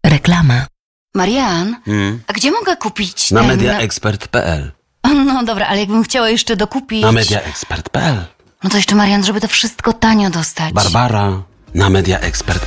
Reklama. Marian, a gdzie mogę kupić Na mediaexpert.pl. No dobra, ale jakbym chciała jeszcze dokupić... Na mediaexpert.pl. No to jeszcze, Marian, żeby to wszystko tanio dostać. Barbara, na mediaexpert.pl.